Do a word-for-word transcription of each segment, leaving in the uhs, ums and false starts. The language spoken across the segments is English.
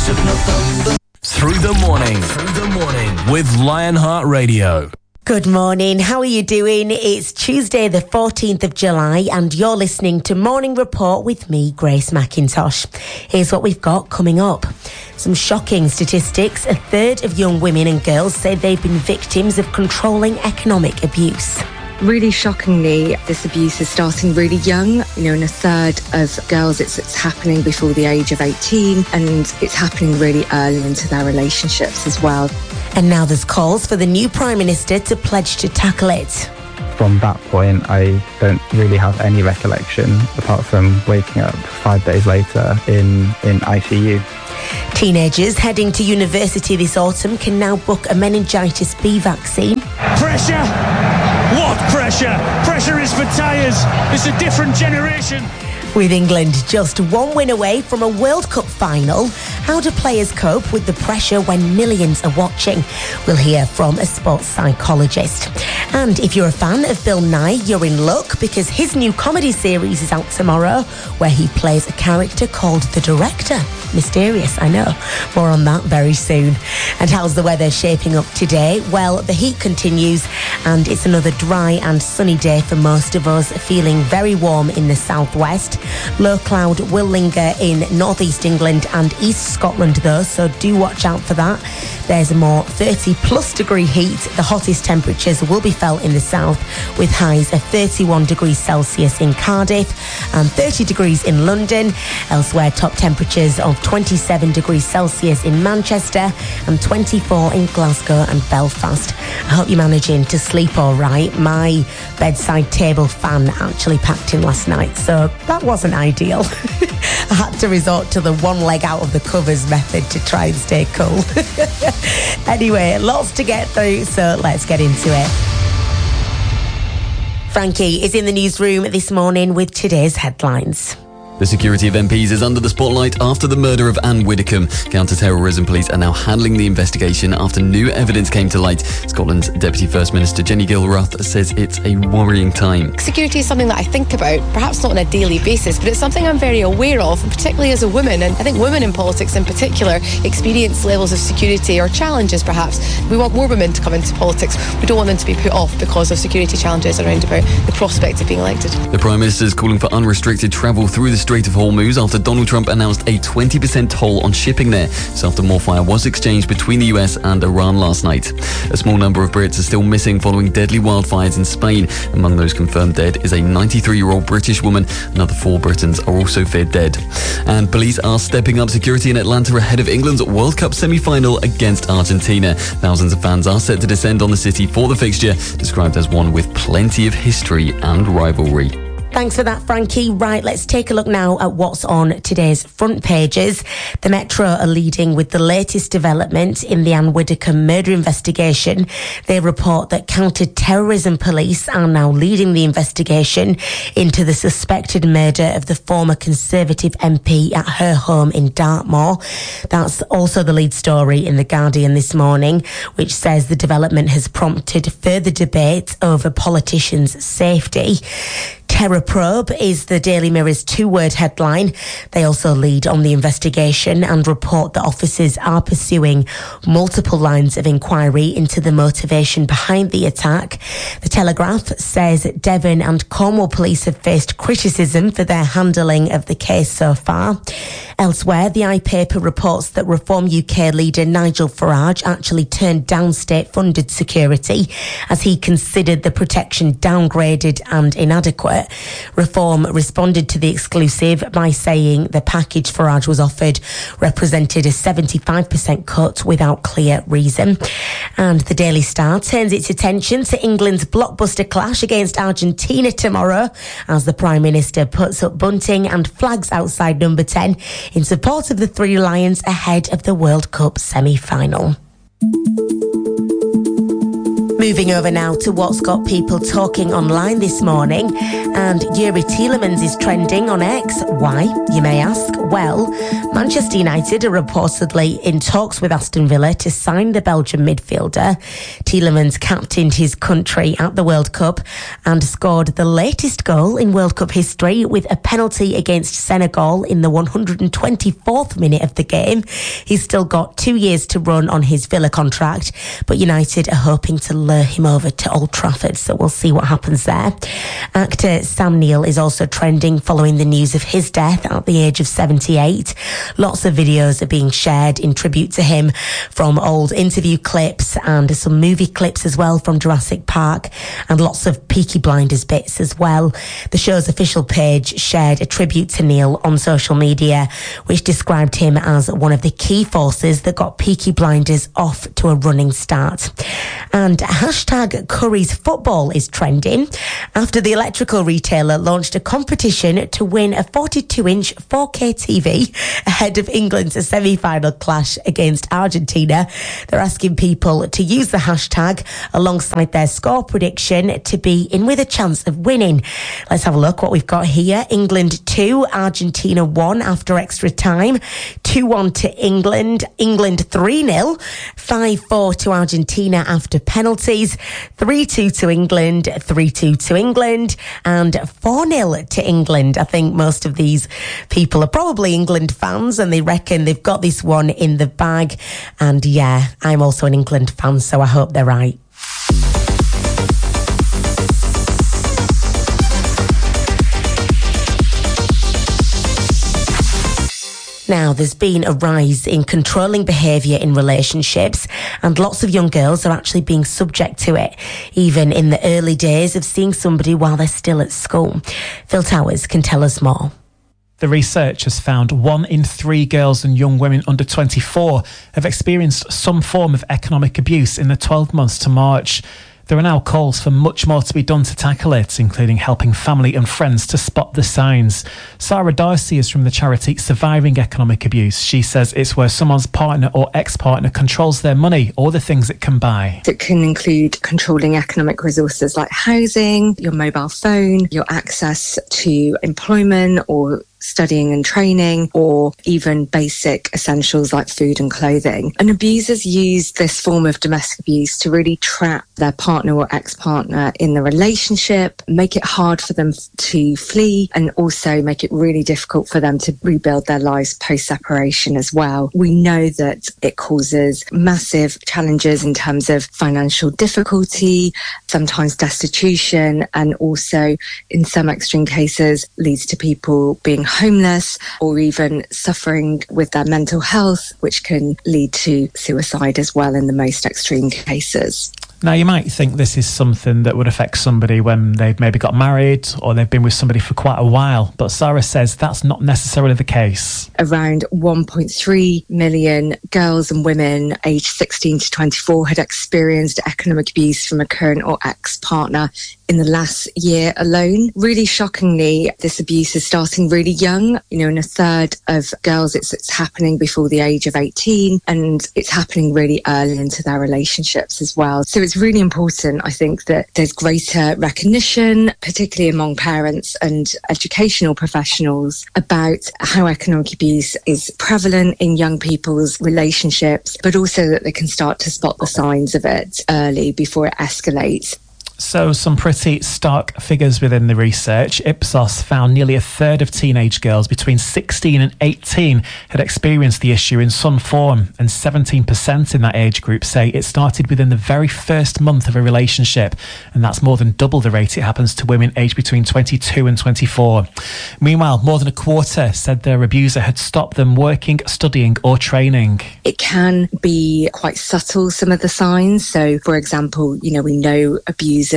Through the morning. Through the morning. With Lionheart Radio. Good morning. How are you doing? It's Tuesday the fourteenth of July and you're listening to Morning Report with me, Grace McIntosh. Here's what we've got coming up. Some shocking statistics. A third of young women and girls say they've been victims of controlling economic abuse. Really shockingly, this abuse is starting really young. You know, in a third of girls, it's, it's happening before the age of eighteen, and it's happening really early into their relationships as well. And now there's calls for the new Prime Minister to pledge to tackle it. From that point, I don't really have any recollection apart from waking up five days later in, in I C U. Teenagers heading to university this autumn can now book a meningitis B vaccine. Pressure! What pressure? Pressure is for tyres. It's a different generation. With England just one win away from a World Cup final, how do players cope with the pressure when millions are watching? We'll hear from a sports psychologist. And if you're a fan of Bill Nye, you're in luck because his new comedy series is out tomorrow where he plays a character called The Director. Mysterious, I know. More on that very soon. And how's the weather shaping up today? Well, the heat continues and it's another dry and sunny day for most of us, feeling very warm in the southwest. Low cloud will linger in northeast England and east Scotland though, so do watch out for that. There's a more thirty plus degree heat. The hottest temperatures will be felt in the south with highs of thirty-one degrees Celsius in Cardiff and thirty degrees in London. Elsewhere, top temperatures of twenty-seven degrees Celsius in Manchester and twenty-four in Glasgow and Belfast. I hope you're managing to sleep all right. My bedside table fan actually packed in last night, so that wasn't ideal. I had to resort to the one leg out of the covers method to try and stay cool. Anyway, lots to get through, so let's get into it. Frankie is in the newsroom this morning with today's headlines. The security of M Ps is under the spotlight after the murder of Anne Widdecombe. Counter-terrorism police are now handling the investigation after new evidence came to light. Scotland's Deputy First Minister Jenny Gilruth says it's a worrying time. Security is something that I think about, perhaps not on a daily basis, but it's something I'm very aware of, particularly as a woman. And I think women in politics in particular experience levels of security or challenges perhaps. We want more women to come into politics. We don't want them to be put off because of security challenges around about the prospect of being elected. The Prime Minister is calling for unrestricted travel through the Strait of Hormuz after Donald Trump announced a twenty percent toll on shipping there. This after more fire was exchanged between the U S and Iran last night. A small number of Brits are still missing following deadly wildfires in Spain. Among those confirmed dead is a ninety-three-year-old British woman. Another four Britons are also feared dead. And police are stepping up security in Atlanta ahead of England's World Cup semi-final against Argentina. Thousands of fans are set to descend on the city for the fixture, described as one with plenty of history and rivalry. Thanks for that, Frankie. Right, let's take a look now at what's on today's front pages. The Metro are leading with the latest development in the Anne Widdecombe murder investigation. They report that counter-terrorism police are now leading the investigation into the suspected murder of the former Conservative M P at her home in Dartmoor. That's also the lead story in The Guardian this morning, which says the development has prompted further debate over politicians' safety. Terror probe is the Daily Mirror's two-word headline. They also lead on the investigation and report that officers are pursuing multiple lines of inquiry into the motivation behind the attack. The Telegraph says Devon and Cornwall police have faced criticism for their handling of the case so far. Elsewhere, the iPaper reports that Reform U K leader Nigel Farage actually turned down state-funded security as he considered the protection downgraded and inadequate. Reform responded to the exclusive by saying the package Farage was offered represented a seventy-five percent cut without clear reason. And the Daily Star turns its attention to England's blockbuster clash against Argentina tomorrow as the Prime Minister puts up bunting and flags outside number ten in support of the Three Lions ahead of the World Cup semi-final. Moving over now to what's got people talking online this morning, and Yuri Tielemans is trending on X. Why, you may ask? Well, Manchester United are reportedly in talks with Aston Villa to sign the Belgian midfielder. Tielemans captained his country at the World Cup and scored the latest goal in World Cup history with a penalty against Senegal in the one hundred twenty-fourth minute of the game. He's still got two years to run on his Villa contract, but United are hoping to lure him over to Old Trafford, so we'll see what happens there. Actor Sam Neill is also trending following the news of his death at the age of seventy-eight. Lots of videos are being shared in tribute to him, from old interview clips and some movie clips as well from Jurassic Park, and lots of Peaky Blinders bits as well. The show's official page shared a tribute to Neill on social media, which described him as one of the key forces that got Peaky Blinders off to a running start. And hashtag Curry's football is trending after the electrical retailer launched a competition to win a forty-two inch four K T V ahead of England's semi-final clash against Argentina. They're asking people to use the hashtag alongside their score prediction to be in with a chance of winning. Let's have a look what we've got here. England two, Argentina one after extra time, two one to England, England three nil, five four to Argentina after penalties, three two to England, three two to England, and four nil to England. I think most of these people are probably England fans and they reckon they've got this one in the bag. And yeah, I'm also an England fan, so I hope they're right. Now, there's been a rise in controlling behaviour in relationships, and lots of young girls are actually being subject to it, even in the early days of seeing somebody while they're still at school. Phil Towers can tell us more. The research has found one in three girls and young women under twenty-four have experienced some form of economic abuse in the twelve months to March. There are now calls for much more to be done to tackle it, including helping family and friends to spot the signs. Sarah Darcy is from the charity Surviving Economic Abuse. She says it's where someone's partner or ex-partner controls their money or the things it can buy. It can include controlling economic resources like housing, your mobile phone, your access to employment or studying and training, or even basic essentials like food and clothing. And abusers use this form of domestic abuse to really trap their partner or ex-partner in the relationship, make it hard for them to flee, and also make it really difficult for them to rebuild their lives post-separation as well. We know that it causes massive challenges in terms of financial difficulty, sometimes destitution, and also in some extreme cases leads to people being homeless or even suffering with their mental health, which can lead to suicide as well in the most extreme cases. Now, you might think this is something that would affect somebody when they've maybe got married or they've been with somebody for quite a while, but Sarah says that's not necessarily the case. Around one point three million girls and women aged sixteen to twenty-four had experienced economic abuse from a current or ex-partner in the last year alone. Really shockingly, this abuse is starting really young. You know, in a third of girls, it's, it's happening before the age of eighteen, and it's happening really early into their relationships as well. So it's really important, I think, that there's greater recognition, particularly among parents and educational professionals, about how economic abuse is prevalent in young people's relationships, but also that they can start to spot the signs of it early before it escalates. So some pretty stark figures within the research. Ipsos found nearly a third of teenage girls between sixteen and eighteen had experienced the issue in some form, and seventeen percent in that age group say it started within the very first month of a relationship, and that's more than double the rate it happens to women aged between twenty-two and twenty-four. Meanwhile, more than a quarter said their abuser had stopped them working, studying or training. It can be quite subtle, some of the signs. So, for example, you know, we know abuse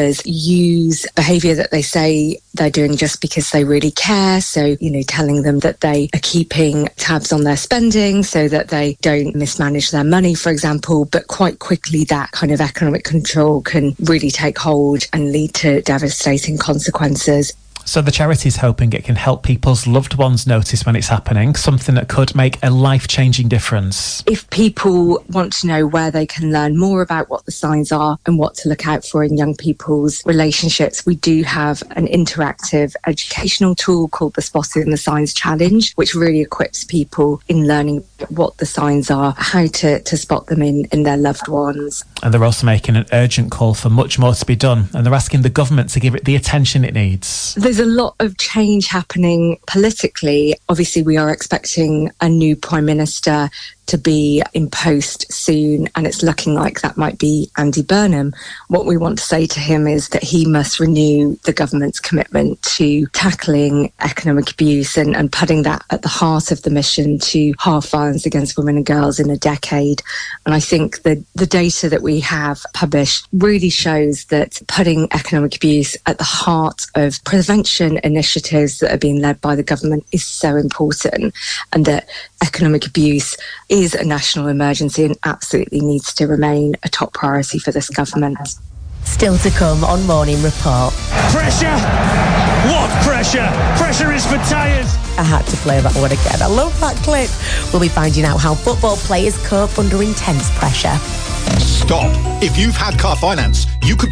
use behaviour that they say they're doing just because they really care. So, you know, telling them that they are keeping tabs on their spending so that they don't mismanage their money, for example. But quite quickly, that kind of economic control can really take hold and lead to devastating consequences. So the charity's hoping it can help people's loved ones notice when it's happening, something that could make a life-changing difference. If people want to know where they can learn more about what the signs are and what to look out for in young people's relationships, we do have an interactive educational tool called the Spotting the Signs Challenge, which really equips people in learning what the signs are, how to, to spot them in, in their loved ones. And they're also making an urgent call for much more to be done, and they're asking the government to give it the attention it needs. There's a lot of change happening politically. Obviously, we are expecting a new Prime Minister to be in post soon, and it's looking like that might be Andy Burnham. What we want to say to him is that he must renew the government's commitment to tackling economic abuse and, and putting that at the heart of the mission to halve violence against women and girls in a decade. And I think that the data that we have published really shows that putting economic abuse at the heart of prevention initiatives that are being led by the government is so important, and that economic abuse is a national emergency and absolutely needs to remain a top priority for this government. Still to come on Morning Report. Pressure! What pressure? Pressure is for tyres. I had to play that one again. I love that clip. We'll be finding out how football players cope under intense pressure. Stop. If you've had car finance, you could